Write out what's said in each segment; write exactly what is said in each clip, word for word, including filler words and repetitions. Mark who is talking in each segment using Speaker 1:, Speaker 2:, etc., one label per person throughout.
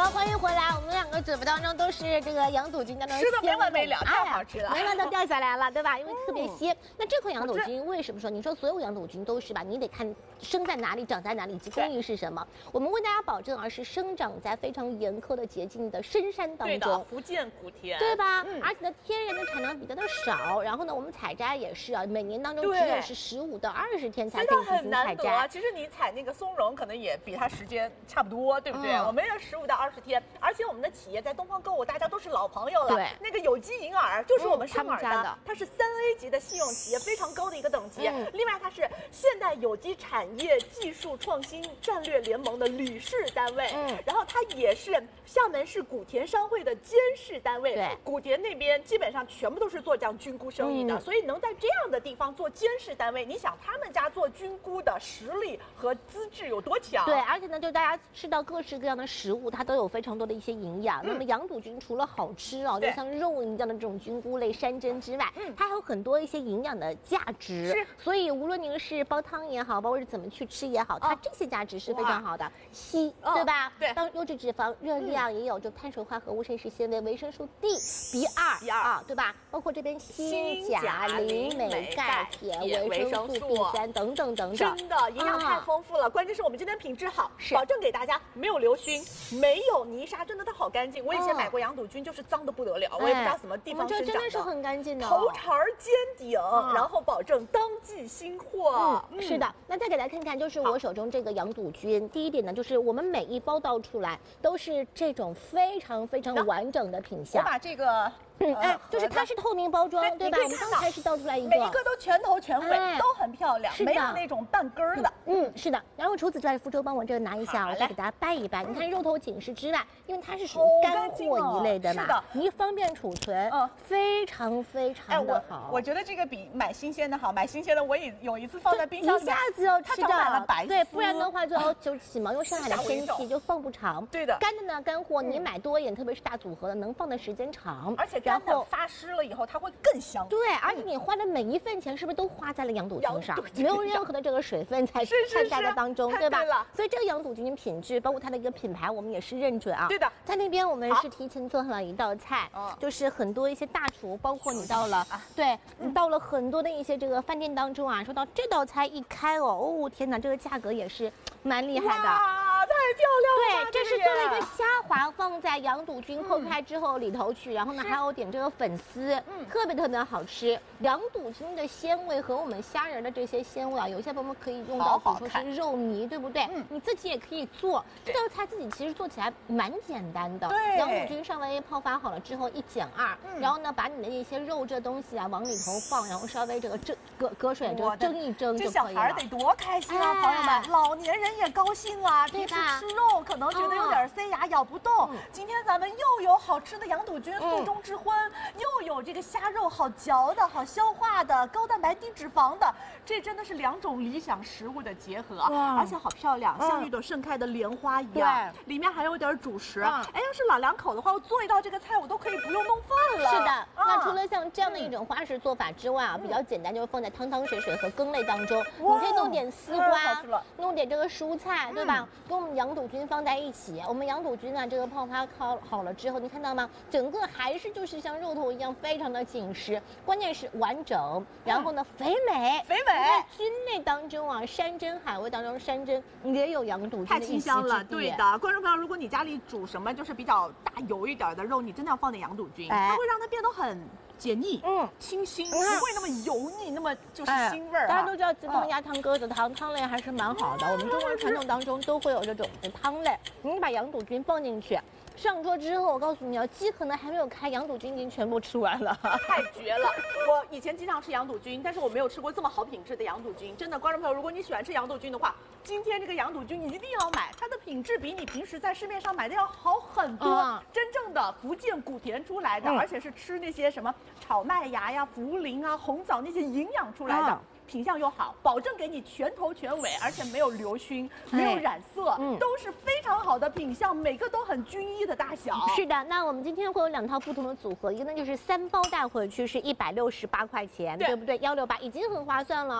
Speaker 1: 好，欢迎回来。我们两个嘴巴当中都是这个羊肚菌当中
Speaker 2: 吃的没完没了，太好吃了，
Speaker 1: 没完都掉下来了，对吧？因为特别鲜。那这款羊肚菌为什么说？你说所有羊肚菌都是吧？你得看生在哪里，长在哪里，以及工艺是什么。我们为大家保证，而是生长在非常严苛的洁净的深山当中，
Speaker 2: 对的，福建古田，
Speaker 1: 对吧？嗯、而且呢，天然的产量比较的少。然后呢，我们采摘也是啊，每年当中只有是十五到二十天才可以进行采摘。
Speaker 2: 啊、其实你采那个松茸，可能也比它时间差不多，对不对？嗯、我们要十五到二十天，而且我们的企业在东方购物，大家都是老朋友了。
Speaker 1: 对，
Speaker 2: 那个有机银耳就是我们生耳的，
Speaker 1: 嗯、的
Speaker 2: 它是三 A 级的信用企业，非常高的一个等级。嗯、另外，它是现代有机产业技术创新战略联盟的理事单位。嗯，然后它也是厦门市古田商会的监事单位。
Speaker 1: 对，
Speaker 2: 古田那边基本上全部都是做这样菌菇生意的，嗯、所以能在这样的地方做监事单位，你想他们家做菌菇的实力和资质有多强？
Speaker 1: 对，而且呢，就大家吃到各式各样的食物，它都有非常多的一些营养。嗯、那么羊肚菌除了好吃啊，就像肉一样的这种菌菇类山珍之外，嗯、它还有很多一些营养的价值。
Speaker 2: 是，
Speaker 1: 所以无论您是煲汤也好，包括是怎么去吃也好，它这些价值是非常好的。硒，对吧？
Speaker 2: 对，
Speaker 1: 当优质脂肪、热量也有，就碳水化合物、膳食纤维、维生素 D、B 二、B 二啊，对吧？包括这边锌、钾、磷、镁、钙、铁、维生素 B 三等等等等，
Speaker 2: 真的营养太丰富了。关键是我们今天品质好，保证给大家没有流熏，没有泥沙，真的它好干净。我以前买过羊肚菌，就是脏的不得了，我也不知道什么地方生长的。
Speaker 1: 这真的是很干净的，
Speaker 2: 头茬尖顶，然后保证当季新货。
Speaker 1: 嗯，是的。那再给大家看看，就是我手中这个羊肚菌。第一点呢，就是我们每一包倒出来都是这种非常非常完整的品相。
Speaker 2: 我把这个。
Speaker 1: 嗯，哎，就是它是透明包装，对吧？我们刚才是倒出来一个，
Speaker 2: 每一个都全头全尾，都很漂亮，没有那种半根儿的。
Speaker 1: 嗯，是的。然后除此之外，福州帮我这个拿一下，我再给大家掰一掰。你看肉头紧实之外，因为它是属于干货一类的嘛，
Speaker 2: 是的，
Speaker 1: 你方便储存，嗯，非常非常的好。
Speaker 2: 我觉得这个比买新鲜的好，买新鲜的我也有一次放在冰箱里，
Speaker 1: 一下子要吃到
Speaker 2: 了白，
Speaker 1: 对，不然的话就就起毛，因为上海的天气就放不长。
Speaker 2: 对的，
Speaker 1: 干的呢，干货你买多一点，特别是大组合的，能放的时间长，
Speaker 2: 而且干的发湿。湿了以后，它会更香。
Speaker 1: 对，而且你花的每一份钱，是不是都花在了羊肚菌上？没有任何的这个水分在掺在当中，对吧？所以这个羊肚菌品质，包括它的一个品牌，我们也是认准啊。
Speaker 2: 对的，
Speaker 1: 在那边我们是提前做好了一道菜，就是很多一些大厨，包括你到了，对你到了很多的一些这个饭店当中啊，说到这道菜一开哦，哦天哪，这个价格也是蛮厉害的。
Speaker 2: 太漂亮
Speaker 1: 了！对，这是做了一个虾滑，放在羊肚菌剖开之后里头去，然后呢还有点这个粉丝，嗯，特别特别好吃。羊肚菌的鲜味和我们虾仁的这些鲜味啊，有些朋友们可以用到，比如说是肉糜，对不对？嗯，你自己也可以做。这道菜自己其实做起来蛮简单的。
Speaker 2: 对，
Speaker 1: 羊肚菌稍微泡发好了之后一减二，然后呢把你的那些肉这东西啊往里头放，然后稍微这个蒸隔隔水这个蒸一蒸就可以了。
Speaker 2: 这小孩得多开心啊，朋友们，老年人也高兴啊。
Speaker 1: 对吧？
Speaker 2: 吃肉可能觉得有点塞牙，咬不动。嗯、今天咱们又有好吃的羊肚菌腹中之荤，嗯、又有这个虾肉好嚼的好消化的高蛋白低脂肪的，这真的是两种理想食物的结合，而且好漂亮，像一朵盛开的莲花一样。对，里面还有点主食。嗯、哎，要是老两口的话，我做一道这个菜，我都可以不用弄饭了。
Speaker 1: 是的，嗯、那除了像这样的一种花式做法之外啊，嗯、比较简单，就是放在汤汤水水和羹类当中，你可以弄点丝瓜，弄点这个蔬菜，对吧？跟我们羊肚菌放在一起，我们羊肚菌呢，这个泡发烤好了之后，你看到吗？整个还是就是像肉头一样，非常的紧实，关键是完整，然后呢，肥美，
Speaker 2: 肥美。
Speaker 1: 菌类当中啊，山珍海味当中，山珍也有羊肚菌的
Speaker 2: 太清香了，对的。观众朋友，如果你家里煮什么就是比较大油一点的肉，你真的要放点羊肚菌，哎、它会让它变得很解腻，嗯，清新，不会那么油腻，那么就是腥味儿、啊。
Speaker 1: 大家都知道鸡汤、鸭汤、鸽子汤，汤类还是蛮好的。我们中国人传统当中都会有这种的汤类。你把羊肚菌放进去，上桌之后，我告诉你啊，鸡可能还没有开，羊肚菌已经全部吃完了，
Speaker 2: 太绝了！我以前经常吃羊肚菌，但是我没有吃过这么好品质的羊肚菌。真的，观众朋友，如果你喜欢吃羊肚菌的话，今天这个羊肚菌一定要买，它的品质比你平时在市面上买的要好很多。嗯、真正的福建古田出来的，嗯、而且是吃那些什么炒麦芽呀、茯苓啊、红枣那些营养出来的。嗯品相又好，保证给你全头全尾，而且没有流熏，没有染色，嗯，都是非常好的品相，每个都很均一的大小。
Speaker 1: 是的，那我们今天会有两套不同的组合，一个呢就是三包带回去是一百六十八块钱， 对, 对不对？幺六八已经很划算了啊、哦。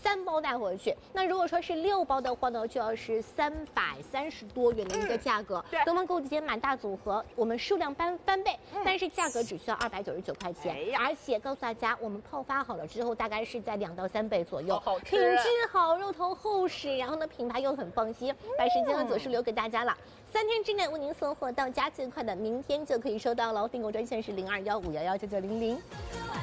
Speaker 1: 三包带回去。那如果说是六包的话呢，就要是三百三十多元的一个价格。
Speaker 2: 对，
Speaker 1: 东方购物节买大组合，我们数量翻翻倍，嗯、但是价格只需要二百九十九块钱，哎、而且告诉大家，我们泡发好了之后，大概是在两到三倍左右，
Speaker 2: 好吃
Speaker 1: 品质好，肉头厚实，然后呢品牌又很放心。把时间和组数留给大家了。三天之内为您送货到家，最快的明天就可以收到了。订购专线是零二幺五幺幺九九零零。